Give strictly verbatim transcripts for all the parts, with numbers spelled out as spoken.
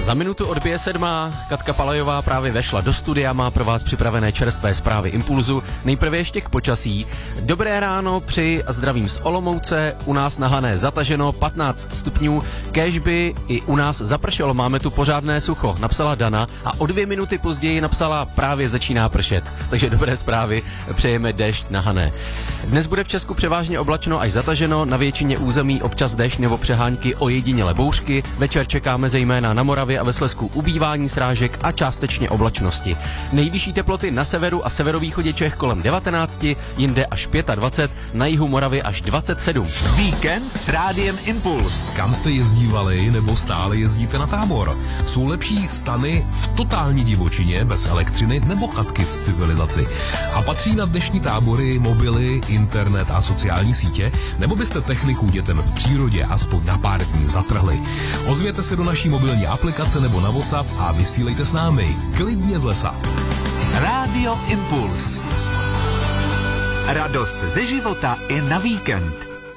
Za minutu odbije sedmá, Katka Palajová právě vešla do studia, má pro vás připravené čerstvé zprávy Impulzu. Nejprve ještě k počasí. Dobré ráno, přeji a zdravím z Olomouce, u nás na Hané zataženo patnáct stupňů, kéžby i u nás zapršelo, máme tu pořádné sucho, napsala Dana a o dvě minuty později napsala právě začíná pršet. Takže dobré zprávy, přejeme déšť na Hané. Dnes bude v Česku převážně oblačno až zataženo, na většině území občas déšť nebo přehánky, ojedinělé bouřky, večer čekáme zejména na Moravě a ve Slezsku ubývání srážek a částečně oblačnosti. Nejvyšší teploty na severu a severovýchodě Čech kolem devatenáct, jinde až dvacet pět, na jihu Moravy až dvacet sedm. Víkend s Rádiem Impuls. Kam jste jezdívali nebo stále jezdíte na tábor? Jsou lepší stany v totální divočině bez elektřiny nebo chatky v civilizaci? A patří na dnešní tábory mobily, internet a sociální sítě? Nebo byste techniku dětem v přírodě aspoň na pár dní zatrhli? Ozvěte se do naší mobilní aplikace nebo na WhatsApp a vysílejte s námi klidně z lesa. Rádio Impuls. Radost ze života i na víkend.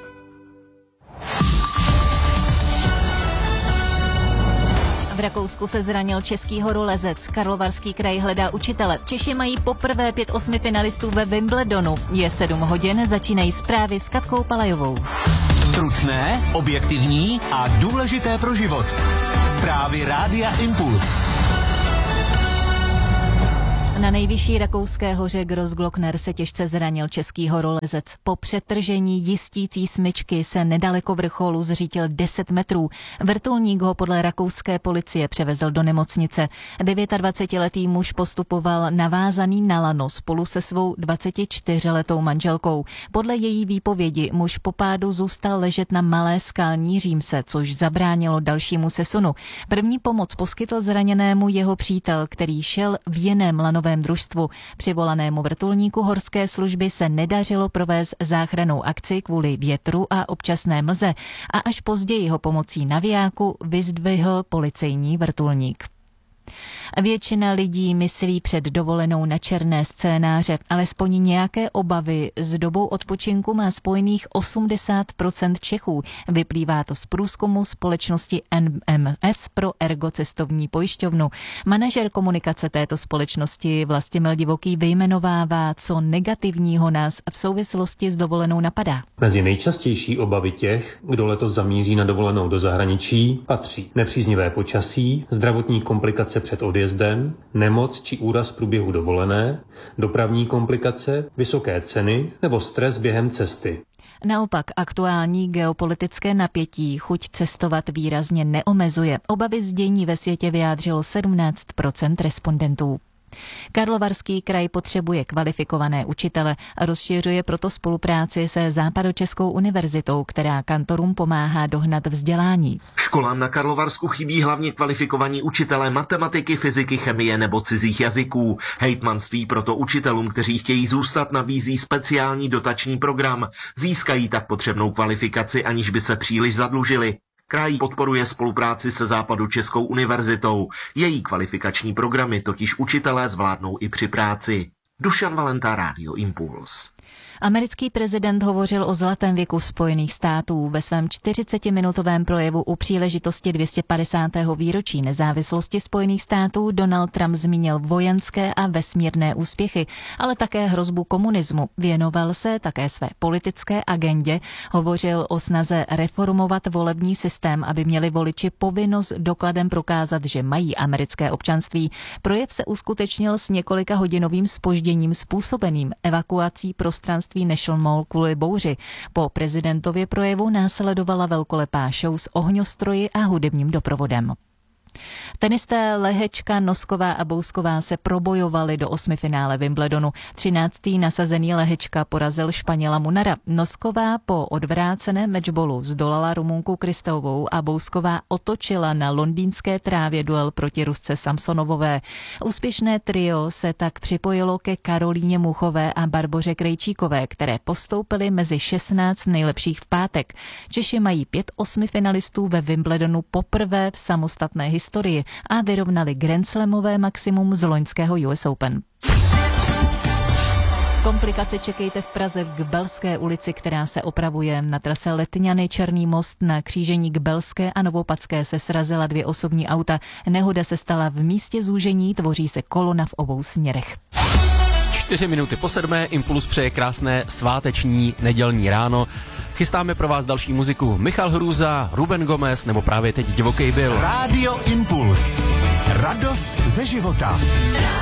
V Rakousku se zranil český horolezec. Karlovarský kraj hledá učitele. Češi mají poprvé pět osmi finalistů ve Wimbledonu. Je sedm hodin, začínají zprávy s Katkou Palajovou. Stručné, objektivní a důležité pro život. Zprávy Rádia Impuls. Na nejvyšší rakouské hoře Grossglockner se těžce zranil český horolezec. Po přetržení jistící smyčky se nedaleko vrcholu zřítil deset metrů. Vrtulník ho podle rakouské policie převezl do nemocnice. dvacetdevětiletý muž postupoval navázaný na lano spolu se svou dvacetičtyřletou manželkou. Podle její výpovědi muž po pádu zůstal ležet na malé skalní římse, což zabránilo dalšímu sesunu. První pomoc poskytl zraněnému jeho přítel, který šel v jiném lanovém družstvu. Přivolanému vrtulníku horské služby se nedařilo provést záchrannou akci kvůli větru a občasné mlze a až později ho pomocí navijáku vyzdvihl policejní vrtulník. Většina lidí myslí před dovolenou na černé scénáře, alespoň nějaké obavy s dobou odpočinku má spojených osmdesát procent Čechů. Vyplývá to z průzkumu společnosti N M S pro Ergo cestovní pojišťovnu. Manažer komunikace této společnosti Vlastimil Divoký vyjmenovává, co negativního nás v souvislosti s dovolenou napadá. Mezi nejčastější obavy těch, kdo letos zamíří na dovolenou do zahraničí, patří nepříznivé počasí, zdravotní komplikace před odjezdem, nemoc či úraz v průběhu dovolené, dopravní komplikace, vysoké ceny nebo stres během cesty. Naopak aktuální geopolitické napětí chuť cestovat výrazně neomezuje. Obavy z dění ve světě vyjádřilo sedmnáct procent respondentů. Karlovarský kraj potřebuje kvalifikované učitele a rozšiřuje proto spolupráci se Západočeskou univerzitou, která kantorům pomáhá dohnat vzdělání. Školám na Karlovarsku chybí hlavně kvalifikovaní učitelé matematiky, fyziky, chemie nebo cizích jazyků. Hejtmanství proto učitelům, kteří chtějí zůstat, nabízí speciální dotační program. Získají tak potřebnou kvalifikaci, aniž by se příliš zadlužili. Kraj podporuje spolupráci se Západočeskou univerzitou. Její kvalifikační programy totiž učitelé zvládnou i při práci. Dušan Valenta, Rádio Impuls. Americký prezident hovořil o zlatém věku Spojených států. Ve svém čtyřicetiminutovém projevu u příležitosti dvě stě padesátého výročí nezávislosti Spojených států Donald Trump zmínil vojenské a vesmírné úspěchy, ale také hrozbu komunismu. Věnoval se také své politické agendě, hovořil o snaze reformovat volební systém, aby měli voliči povinnost dokladem prokázat, že mají americké občanství. Projev se uskutečnil s několika hodinovým zpožděním způsobeným evakuací prostranství National Mall kvůli bouři. Po prezidentově projevu následovala velkolepá show s ohňostroji a hudebním doprovodem. Tenisté Lehečka, Nosková a Bousková se probojovali do osmifinále Wimbledonu. třináctý nasazený Lehečka porazil Španěla Munara. Nosková po odvráceném matchballu zdolala Rumunku Kristovou a Bousková otočila na londýnské trávě duel proti Rusce Samsonovové. Úspěšné trio se tak připojilo ke Karolíně Muchové a Barboře Krejčíkové, které postoupily mezi šestnáct nejlepších v pátek. Češi mají pět osmifinalistů ve Wimbledonu poprvé v samostatné historii a vyrovnali Grand Slamové maximum z loňského U S Open. Komplet komplikace čekejte v Praze v Gbelské ulici, která se opravuje. Na trase Letňany Černý most na křížení Gbelské a Novopadské se srazila dvě osobní auta. Nehoda se stala v místě zúžení, tvoří se kolona v obou směrech. Čtyři minuty po sedmé, Impuls přeje krásné sváteční nedělní ráno. Chystáme pro vás další muziku. Michal Hrůza, Ruben Gomez nebo právě teď Divokej Bill. Rádio Impuls. Radost ze života.